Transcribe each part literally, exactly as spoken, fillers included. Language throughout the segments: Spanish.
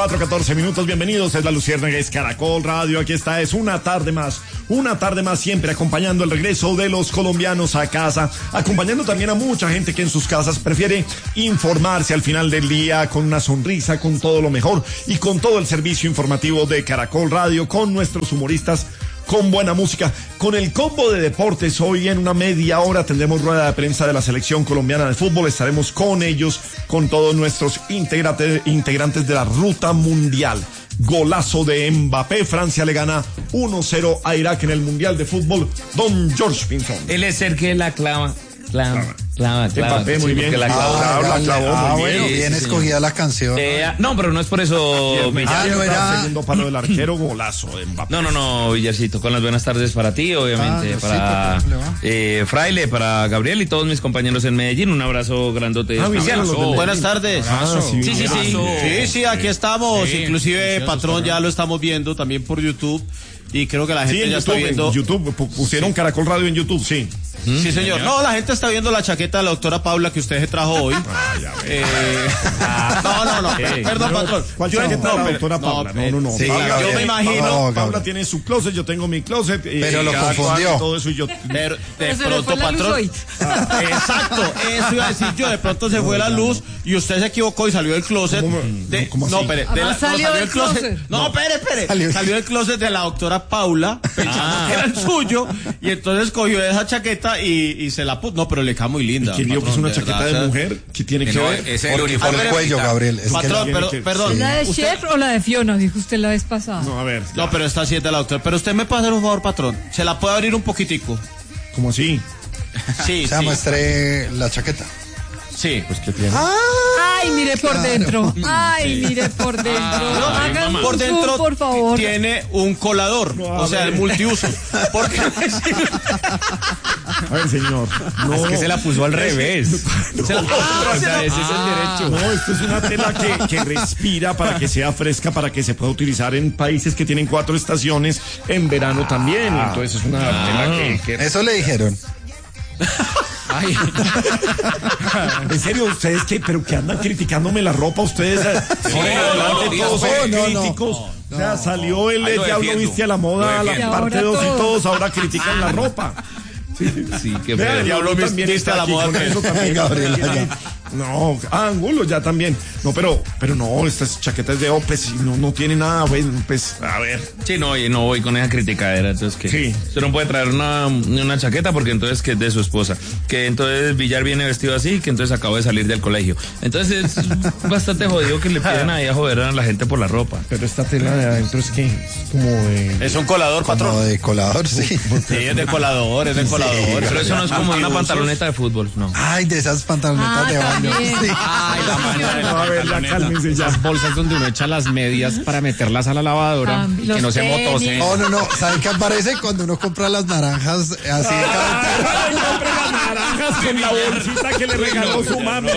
cuatro, catorce minutos, bienvenidos, es La Luciérnaga, es Caracol Radio, aquí está, es una tarde más, una tarde más siempre acompañando el regreso de los colombianos a casa, acompañando también a mucha gente que en sus casas prefiere informarse al final del día con una sonrisa, con todo lo mejor y con todo el servicio informativo de Caracol Radio, con nuestros humoristas, con buena música, con el combo de deportes. Hoy en una media hora tendremos rueda de prensa de la selección colombiana de fútbol, estaremos con ellos, con todos nuestros integrantes, integrantes de la ruta mundial. Golazo de Mbappé, Francia le gana uno cero a Irak en el mundial de fútbol. Don George Pinzón. Él es el que la clava, clava. Clava, clava. Mbappé, muy sí, bien. La clavó, ah, la clavó, ah, muy bueno, bien. bien Sí, escogida la canción. Eh, no, pero no es por eso. Bien, ah, no era. Segundo palo del arquero, golazo de Mbappé. No, no, no, Villarcito, con las buenas tardes para ti, obviamente, Ah, para sí, ¿cómo le va? eh, Fraile, para Gabriel y todos mis compañeros en Medellín. Un abrazo grandote. Ah, especial. bien, los de Medellín. Buenas tardes. Ah, sí, Sí, sí, sí. Sí, sí, aquí estamos. Sí, Inclusive, sí, patrón, ya lo estamos viendo también por YouTube. Y creo que la gente Sí, en ya YouTube, está viendo. en YouTube, pusieron Caracol Radio en YouTube, sí. Sí, señor. No, la gente está viendo la chaqueta de la doctora Paula que usted se trajo hoy. Eh, no, no, no. Ey, Perdón, patrón. ¿Cuál Yo- chaqueta de la pero- doctora Paula? No, no, no. Sí, Paula Gabriel. yo me tiene- imagino. Paula, No, Paula Gabriel. tiene su closet, yo tengo mi closet. y- Pero y lo cada confundió. cual y todo eso, y yo. Pero de Pero se le pronto, fue la luz patrón. hoy. Ah, exacto, eso iba a decir yo. De pronto se fue la luz y usted se equivocó y salió del closet. ¿Cómo? de- ¿Cómo no, así? espere. de Ah, la- salió del del closet. closet. No, espere, espere. Salió. Salió del closet de la doctora Paula, pensando Ah. que era el suyo. Y entonces cogió esa chaqueta y, y se la puso. No, pero le queda muy linda. ¿Quién dijo que es patrón, una de chaqueta verdad, de o sea, mujer? ¿Qué tiene que No, ver? ese es el Por uniforme. el cuello, Gabriel. Es que Patrón, tiene pero, que- perdón. sí. ¿La de usted- Chef o la de Fiona? Dijo usted la vez pasada. No, a ver. No, ya. pero esta sí es de la doctora. Pero usted me puede hacer un favor, patrón. ¿Se la puede abrir un poquitico? ¿Cómo así? Sí, O sea, sí. muestre la chaqueta. Sí. Pues que tiene. Ay, mire por dentro. Ay, mire por dentro. Ay, Hagan mamá. un Por zoom, dentro por favor. tiene un colador, No, o sea, a el ver. multiuso. Porque A ver, señor. No. Es que se la puso al revés. Se la- o sea, ese es el derecho. No, esto es una tela que, que respira para que sea fresca, para que se pueda utilizar en países que tienen cuatro estaciones en verano también. Entonces es una tela que, que- Eso le dijeron. En serio, ustedes que, pero que andan criticándome la ropa, ustedes eh, por ahí adelante no, todos no, son no, no. críticos. O sea, salió el Ahí lo Diablo defiendo. Viste a la moda, Lo la defiendo. parte Y dos ahora y todos. todos ahora critican la ropa. Sí, qué Vea, feo. el Diablo Viste también a está la aquí moda con que- eso también. Gabriela, ya. No, ah, Angulo ya también. No, pero, pero no, estas chaquetas de Opes no, no tiene nada, pues, pues, a ver. Sí, no, y no voy con esa criticadera, entonces que Sí. usted no puede traer una, una chaqueta porque entonces que es de su esposa, que entonces Villar viene vestido así, que entonces acabo de salir del colegio. Entonces es bastante jodido que le pidan ahí a joder a la gente por la ropa. Pero esta tela de adentro es que es como de... es un colador, Como patrón. de colador, sí. Sí, es de colador, es de colador. Pero eso no es como una Multiusos. pantaloneta de fútbol, no. Ay, de esas pantalonetas Ah, de baño. también. Sí. Ay, la manera de la No, a ver, ya pantaloneta. cálmense ya. Las bolsas donde uno echa las medias para meterlas a la lavadora Ah, y que los no se tenis. motose. No, no, no. ¿Saben qué aparece cuando uno compra las naranjas así de cada Ay, compre las naranjas con la bolsita que le regaló su mami.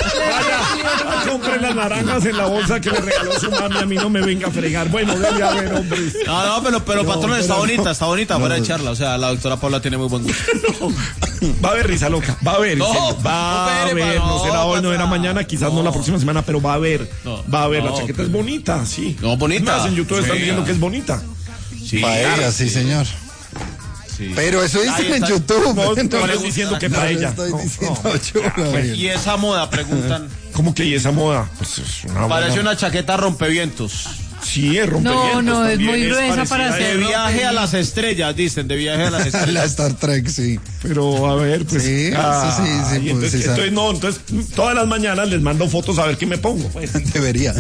Vaya, compre las naranjas en la bolsa que le regaló su mami. A mí no me venga a fregar. Bueno, debe haber, hombre. No, no, pero, pero No, patrón, está pero bonita, no. está bonita, fuera de charla. O sea, la doctora Paula tiene muy buen gusto. Va a haber risa loca. Va a haber. No, en serio, va a no, espere, haber. pa, No no, será hoy, no pasa. era mañana, quizás no la próxima semana, pero va a haber. No, Va a haber. La no, chaqueta pero- es bonita, sí. No, bonita. Más en YouTube están Sí. diciendo que es bonita. Sí, Para ella, sí, señor. sí. Pero eso Ahí dicen en está. YouTube. No, no le No, estoy diciendo que no para le ella. estoy No, diciendo no. yo, Gabriel. Y esa moda, preguntan. ¿Cómo que y esa moda? Pues es una Parece buena- una chaqueta rompevientos. Sí, es rompevientos. No, no, es también, muy gruesa parecida para a hacer De él, viaje a las estrellas, dicen, de viaje a las La estrellas. Star Trek, sí. Pero a ver, pues. Sí, ah, sí, sí, sí, y pues, entonces, sí, sabe. entonces, no, entonces todas las mañanas les mando fotos a ver qué me pongo. Pues. Debería.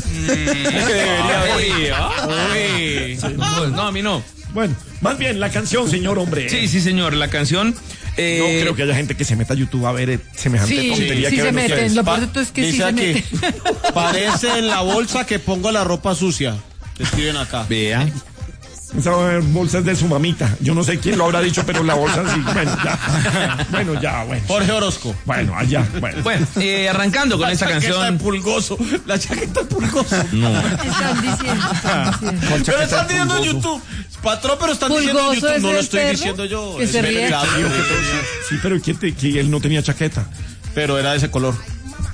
Uy, ay. Pues no, a mí no. Bueno, más bien la canción, señor hombre. Sí, sí, señor, la canción. No eh, creo que haya gente que se meta a YouTube a ver eh, semejante Sí, tontería sí que se ven meten. ustedes. Lo Pa- peor de todo es que sí dice se aquí, meten. parece en la bolsa que pongo la ropa sucia. Te escriben acá. Vea. Esa bolsa es de su mamita. Yo no sé quién lo habrá dicho, pero la bolsa sí. Bueno, ya. Bueno, ya, bueno. Jorge Orozco. Bueno, allá. Bueno. Bueno, eh, arrancando con La esta chaqueta canción. de pulgoso. La chaqueta de pulgoso. Están diciendo, están diciendo. Pero están diciendo en YouTube. Patrón, pero están diciendo en Pulgoso YouTube. es No lo el estoy perro diciendo yo. que Es se ríe. verdad. Sí, pero ¿quién te- que él no tenía chaqueta? Pero era de ese color.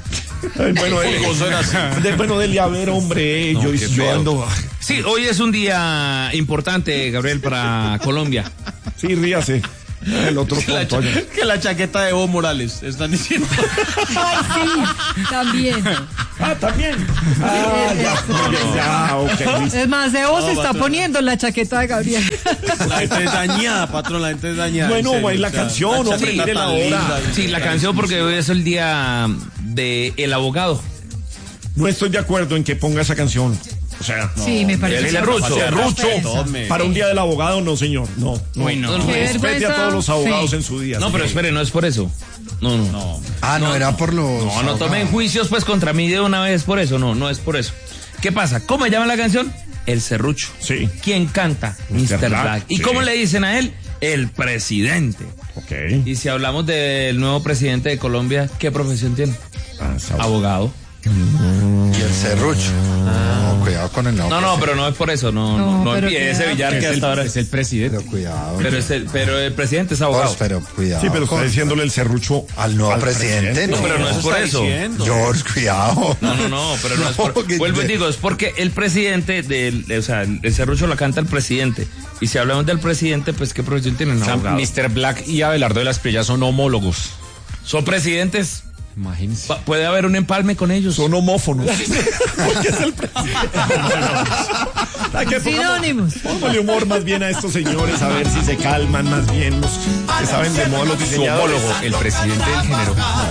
Ay, bueno, Deli, de, bueno, Deli, a ver, hombre, No, yo, qué yo feo. ando... Sí, hoy es un día importante, Gabriel, para Colombia. Sí, ríase. El otro Que la, tonto cha- allá. que la chaqueta de Evo Morales, están diciendo. Ay, sí, también. Ah, también. Ah, ya, muy bien, ya, ok, listo. Es más, Evo se está patrón. poniendo la chaqueta de Gabriel. La gente es dañada, patrón, la gente es dañada. Bueno, en serio, güey, la o sea, canción, la hombre, chaqueta mire la tan hora. linda. Sí, la canción porque hoy es el día de el abogado. No estoy de acuerdo en que ponga esa canción. O sea, Sí, me parece. el serrucho, serrucho. Tome. para un día del abogado, no, señor. No, no. Uy, no. No, Qué Respete a vergüenza. todos los abogados Sí. en su día. No, pero sí. espere, no es por eso. No, no. No, Ah, no, era por los... no, no tomen juicios pues contra mí de una vez por eso. No, no es por eso. ¿Qué pasa? ¿Cómo se llama la canción? El serrucho. Sí. ¿Quién canta? mister mister Black, Black. ¿Y sí. cómo le dicen a él? El presidente. Ok. Y si hablamos del nuevo presidente de Colombia, ¿qué profesión tiene? Ah, está- Abogado. Y el serrucho. No, cuidado con el nombre. No, no, pero no es por eso. No, no, No, no pero empiece queda- Villar que Es el, hasta ahora. es el presidente. Pero cuidado. Pero, es el, pero el presidente es abogado. George, pero cuidado. Sí, pero está con- diciéndole el serrucho al nuevo presidente, No, no. pero no es por está eso. diciendo? George, cuidado. No, no, no, pero no, es por. que- Vuelvo y digo, es porque el presidente del. O sea, el serrucho lo canta el presidente. Y si hablamos del presidente, pues ¿qué profesión tienen? O sea, Abogado. mister Black y Abelardo de las Pillas son homólogos. Son presidentes. Imagínense. Pa- Puede haber un empalme con ellos. Son homófonos. Porque es el presidente. Hay que pongamos- Sinónimos. Póngale humor más bien a estos señores, a ver si se calman más bien los que saben de moda, los Su diseñadores. homólogo, el presidente del género.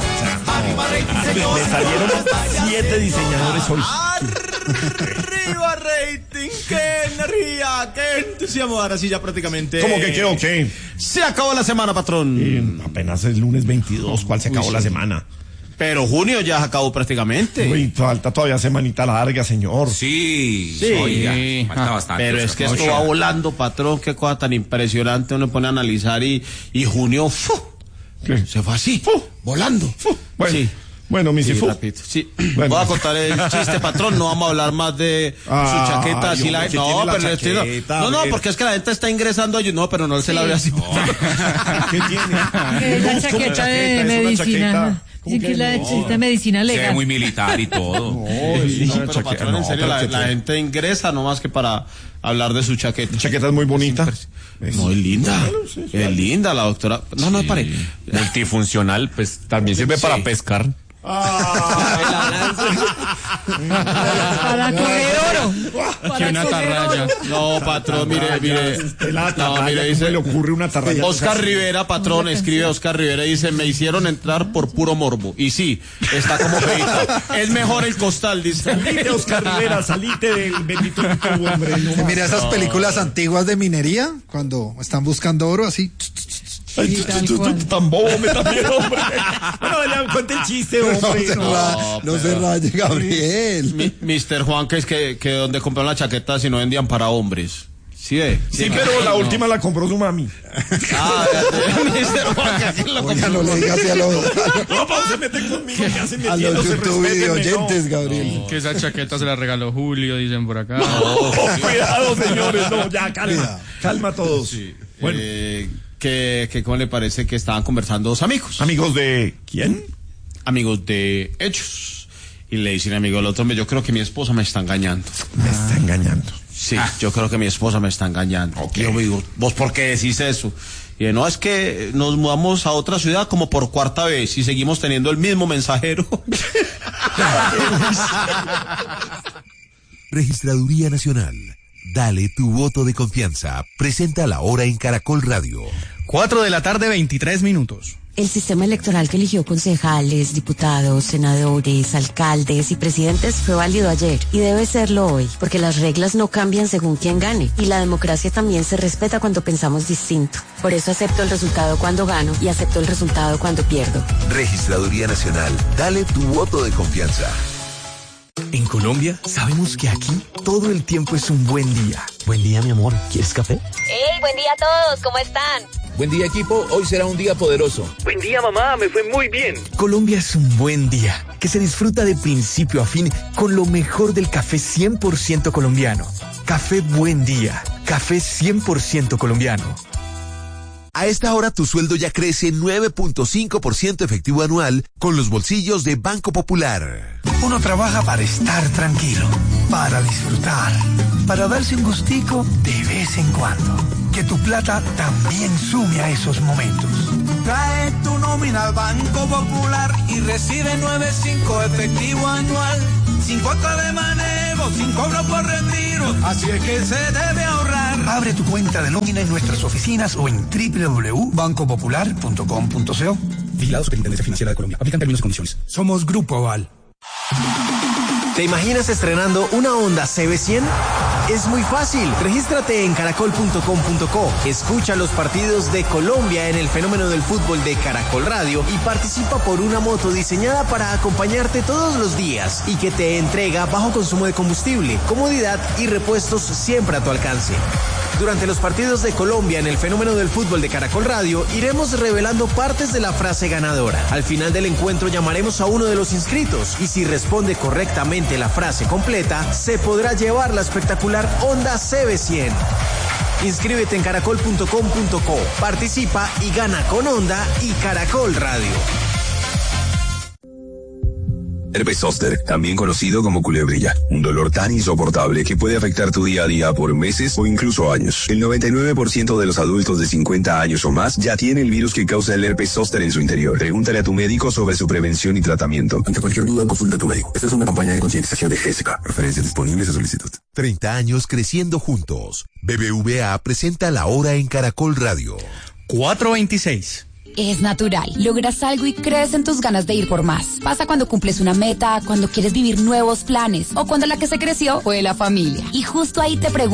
Me salieron siete diseñadores hoy. Arriba rating, qué energía, qué entusiasmo. Ahora sí ya prácticamente. ¿Cómo que qué o qué? Se acabó la semana, patrón. Eh, apenas es lunes veintidós, ¿cuál se acabó la semana? Pero junio ya se acabó prácticamente. Uy, falta todavía semanita larga, señor. Sí, Sí. oiga, Sí. falta Ah, bastante. Pero es que esto va volando, patrón. Qué cosa tan impresionante. Uno pone a analizar y, y junio ¡fu! ¿Qué? se fue así, volando. Bueno, Sí. bueno, mi Sí, Sifu. rapidito. Sí. Bueno. Voy a contar el chiste, patrón. No vamos a hablar más de Ah, su chaqueta. Así ay, la... hombre, ¿qué No, tiene la pero le estoy- chaqueta? no, A no, ver. porque es que la gente está ingresando. Yo, no, pero no se la ve así. ¿Qué tiene? Es la Luz como chaqueta de chaqueta, es una medicina. chaqueta. Dicen que es la no? chaqueta de medicina Se ve legal. muy militar y todo. No, es una Pero, chaqueta. patrón, en no, serio, pero la, que- la gente ingresa no más que para hablar de su chaqueta. La chaqueta es muy bonita. No, es linda. Es linda la doctora. No, no, pare. Multifuncional, pues también sirve para pescar. Para coger oro. Para una coger atarraya. oro. No, patrón, mire, mire. La No, atarraya, mire, ¿cómo dice. le ocurre una atarraya? Oscar Rivera, patrón, escribe Oscar Rivera y dice, me hicieron entrar por puro morbo. Y sí, está como feita. Es mejor el costal, dice. Salite, Oscar Rivera, salite del bendito YouTube, hombre. No, Mira esas películas antiguas de minería, cuando están buscando oro, así. Ay, Sí, tú- tal tú- tú- cual. tú tan bobo me también, hombre. Bueno, dale, cuente el chiste, No, hombre. se No. ra- no se raye, Gabriel. Mi- mister Juan, que es que, que donde compraron la chaqueta si no vendían para hombres. ¿Sí ve? Sí, pero la última la compró su mami. Ah, fíjate, mister Juan, que aquí la Oiga, compró. no le digas así a los, No, pa, se mete conmigo, que hacen a los metiéndose, YouTube video respétenme, no. oyentes, Gabriel. Que esa chaqueta se la regaló Julio, dicen por acá. Oh, cuidado, señores, no, ya, calma. Cuidado. Calma a todos. Bueno, Eh, que, que cómo le parece que estaban conversando dos amigos. amigos de ¿quién? Amigos de ellos. Y le dicen amigo al otro, "Hombre, yo creo que mi esposa me está engañando. Me está engañando. Sí, yo creo que mi esposa me está engañando. Ok. Y yo me digo, ¿vos por qué decís eso? Y no, es que nos mudamos a otra ciudad como por cuarta vez y seguimos teniendo el mismo mensajero. Registraduría Nacional. Dale tu voto de confianza. Presenta la hora en Caracol Radio. Cuatro de la tarde, veintitrés minutos. El sistema electoral que eligió concejales, diputados, senadores, alcaldes y presidentes fue válido ayer y debe serlo hoy, porque las reglas no cambian según quien gane y la democracia también se respeta cuando pensamos distinto. Por eso acepto el resultado cuando gano y acepto el resultado cuando pierdo. Registraduría Nacional. Dale tu voto de confianza. En Colombia, sabemos que aquí todo el tiempo es un buen día. Buen día, mi amor. ¿Quieres café? ¡Hey, buen día a todos! ¿Cómo están? Buen día, equipo. Hoy será un día poderoso. Buen día, mamá. Me fue muy bien. Colombia es un buen día que se disfruta de principio a fin con lo mejor del café cien por ciento colombiano. Café Buen Día. Café cien por ciento colombiano. A esta hora tu sueldo ya crece nueve punto cinco por ciento efectivo anual con los bolsillos de Banco Popular. Uno trabaja para estar tranquilo, para disfrutar, para darse un gustico de vez en cuando. Que tu plata también sume a esos momentos. Trae tu nómina al Banco Popular y recibe nueve punto cinco efectivo anual. Sin cuota de manejo, sin cobro por retiro. Así es que se debe ahorrar. Abre tu cuenta de nómina en nuestras oficinas o en doble u doble u doble u punto banco popular punto com punto co. Vigilado Superintendencia Financiera de Colombia. Aplican términos y condiciones. Somos Grupo Aval. ¿Te imaginas estrenando una Honda C B cien? Es muy fácil. Regístrate en caracol punto com punto co. Escucha los partidos de Colombia en el fenómeno del fútbol de Caracol Radio y participa por una moto diseñada para acompañarte todos los días y que te entrega bajo consumo de combustible, comodidad y repuestos siempre a tu alcance. Durante los partidos de Colombia en el fenómeno del fútbol de Caracol Radio, iremos revelando partes de la frase ganadora. Al final del encuentro llamaremos a uno de los inscritos y si responde correctamente la frase completa, se podrá llevar la espectacular Honda C B cien. Inscríbete en caracol punto com punto co, participa y gana con Honda y Caracol Radio. Herpes zóster, también conocido como culebrilla, un dolor tan insoportable que puede afectar tu día a día por meses o incluso años. El noventa y nueve por ciento de los adultos de cincuenta años o más ya tiene el virus que causa el herpes zóster en su interior. Pregúntale a tu médico sobre su prevención y tratamiento. Ante cualquier duda, consulta a tu médico. Esta es una campaña de concientización de G S K. Referencias disponibles a solicitud. treinta años creciendo juntos. B B V A presenta La Hora en Caracol Radio. cuatro veintiséis. Es natural. Logras algo y crees en tus ganas de ir por más. Pasa cuando cumples una meta, cuando quieres vivir nuevos planes o cuando la que se creció fue la familia. Y justo ahí te pregunto,